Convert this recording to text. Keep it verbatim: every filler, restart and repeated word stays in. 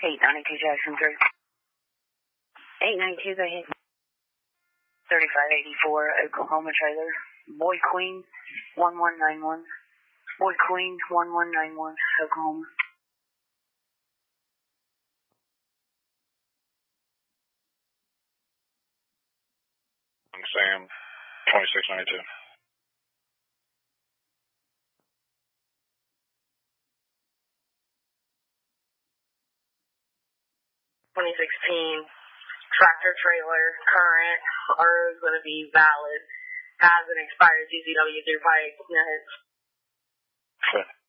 eight ninety-two Jackson three. eight ninety-two, go ahead. thirty-five eighty-four Oklahoma trailer. Boy Queen, one one nine one. Boy Queen, one one nine one, Oklahoma. Sam, twenty-six ninety-two. twenty sixteen, tractor trailer, current, R O is going to be valid, has an expired G C W through Pike, no hits. Okay.